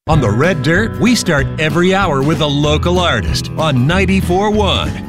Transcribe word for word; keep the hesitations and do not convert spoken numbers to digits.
On the Red Dirt, we start every hour with a local artist on ninety-four point one